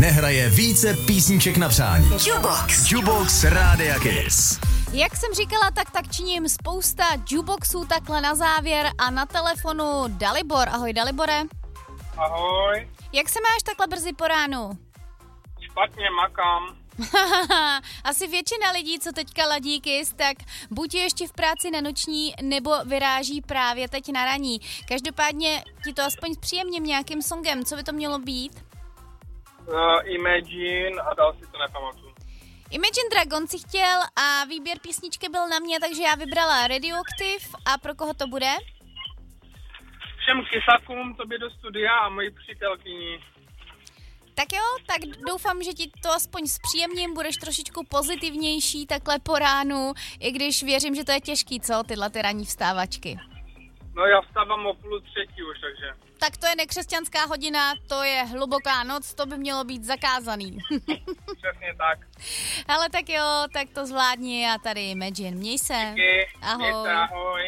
nehraje více písniček na přání. Jukebox Rádia Kiss. Jak jsem říkala, tak činím spousta jukeboxů takhle na závěr a na telefonu Dalibor. Ahoj Dalibore. Ahoj. Jak se máš takhle brzy po ránu? Špatně makám. Asi většina lidí, co teďka ladí Kiss, tak buď je ještě v práci na noční, nebo vyráží právě teď na raní. Každopádně ti to aspoň zpříjemním nějakým songem, co by to mělo být? Imagine a dál si to nepamatuju. Imagine Dragons si chtěl a výběr písničky byl na mě, takže já vybrala Radioactive. A pro koho to bude? Všem kisakům, tobě do studia a mojí přítelkyni. Tak jo, tak doufám, že ti to aspoň zpříjemním, budeš trošičku pozitivnější takhle po ránu, i když věřím, že to je těžký, co, tyhle ty ranní vstávačky. No já vstávám o 2:30 už, takže. Tak to je nekřesťanská hodina, to je hluboká noc, to by mělo být zakázaný. Přesně tak. Ale tak jo, tak to zvládni a tady Imagine, měj se. Díky. Ahoj. Mějte, ahoj.